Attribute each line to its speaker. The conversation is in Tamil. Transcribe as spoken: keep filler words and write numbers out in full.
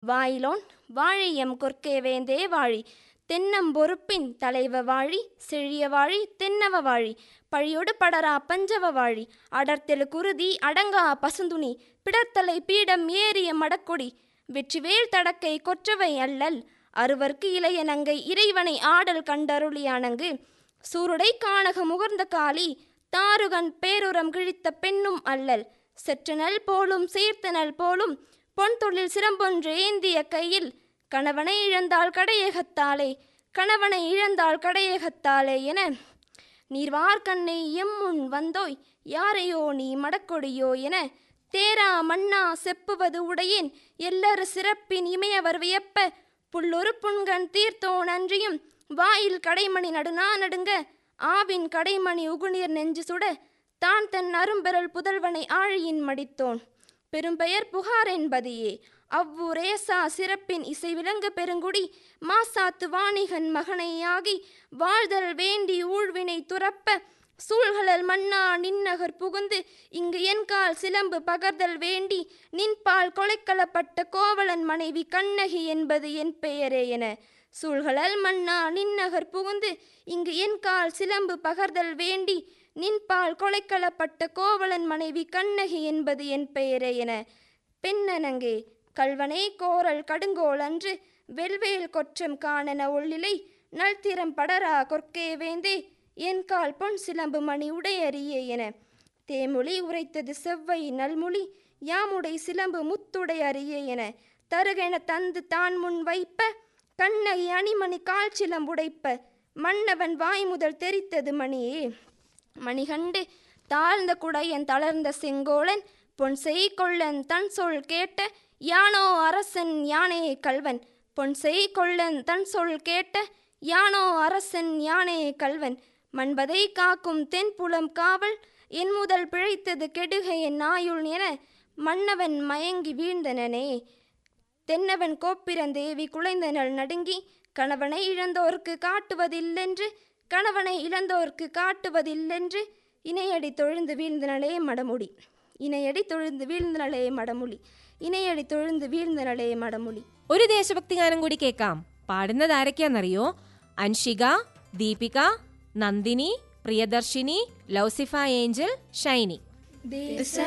Speaker 1: வாயிலோன் வாழியம் கொற்கே வேந்தே வாழி, தென்னம் பொறுப்பின் தலைவ வாழி, செழிய வாழி தென்னவ வாழி, பழியொடு படரா பஞ்சவ வாழி, அடர்த்தெழு குருதி அடங்கா பசுந்துணி, பிடர்த்தலை பீடம் ஏறிய மடக்கொடி, வெற்றிவேல் தடக்கை கொற்றவை அல்லல், அறுவர்க்கு இளைய நங்கை இறைவனை ஆடல் கண்டருளியானங்கு, சூருடை கானக முகர்ந்த காளி, தாருகன் பேருரம் கிழித்த பெண்ணும் அல்லல், செற்றனல் போலும் சேர்த்தனல் போலும் பொன் தொழில் சிரம்பொன்று ஏந்திய கையில், கணவனை இழந்தாள் கடையகத்தாலே, கணவனை இழந்தாள் கடையகத்தாலே என, நீர்வார் கண்ணை எம்முன் வந்தோய் யாரையோ நீ மடக்கொடியோ என, தேரா மன்னா செப்புவது உடையேன் எல்லாரு சிறப்பின் இமையவர் வியப்ப, புல்லொரு புன்கண் தீர்த்தோன் அன்றியும் வாயில் கடைமணி நடுநா நடுங்க, ஆவின் கடைமணி உகுநீர் நெஞ்சு சுட, தான் தன் அரும்பெறல் புதல்வனை ஆழியின் மடித்தோன், பெரும்பெயர் புகார் என்பதையே அவ்வூரேசா சிறப்பின் இசை விளங்க பெருங்குடி, மாசாத்து வாணிகன் மகனையாகி வாழ்தல் வேண்டி ஊழ்வினை துறப்ப, சூழ்கழல் மன்னா நின்னகர் புகுந்து இங்கு என்கால் சிலம்பு பகர்தல் வேண்டி, நின்பால் கொலைக்களப்பட்ட கோவலன் மனைவி கண்ணகி என்பது என் பெயரே என, சூழ்கழல் மன்னா நின்னகர் புகுந்து இங்கு என்கால் சிலம்பு பகர்தல் வேண்டி, நின்பால் கொலைக்களப்பட்ட கோவலன் மனைவி கண்ணகி என்பது என் பெயரே என, பெண்ணனங்கே கல்வனே கோரல் கடுங்கோல் அன்று வெல்வேல் கொற்றம் காணென ஒள்ளிலை, நல்திறம் படரா கொற்கே வேந்தே என்கால் பொன் சிலம்பு மணி உடையறியே என, தேமொழி உரைத்தது செவ்வை நல்மொழி யாமுடை சிலம்பு முத்துடை அறியே என, தருகென தந்து தான் முன் வைப்ப கண்ணகி அணிமணி கால் சிலம்புடைப்ப, மன்னவன் வாய் முதல் தெரித்தது மணியே, மணிகண்டு தாழ்ந்த குடையன் தளர்ந்த செங்கோலன், பொன் செய் கொள்ளன் தன் சொல் கேட்ட யானோ அரசன் யானே கல்வன், பொன் செய் கொள்ளன் தன் சொல் கேட்ட யானோ அரசன் யானே கல்வன், மண்பதை காக்கும் தென்புலம் காவல் என் முதல் பிழைத்தது கெடுக என் ஆயுள் என, மன்னவன் மயங்கி வீழ்ந்தனனே. தென்னவன் கோப்பிரந்தேவி குலைந்தனள் நடுங்கி, கணவனை இழந்தோர்க்கு காட்டுவதில்லென்று கணவனை இழந்தோர்க்கு காட்டுவதில்லென்று, இணையடி தொழுந்து வீழ்ந்தனளே மடமுடி, ഇനയടി തൊഴുந்து വീഴ്ന്നളേ മടമുളി, ഇനയടി തൊഴുந்து വീഴ്ന്നളേ മടമുളി.
Speaker 2: ഒരു ദേശഭക്തി ഗാനം കൂടി കേൾക്കാം. പാടുന്നത് ആരൊക്കെയാണെന്നറിയോ? അൻഷിക, ദീപിക, നന്ദിനി, പ്രിയദർശിനി, ലൗസിഫ ഏഞ്ചൽ, ഷൈനി.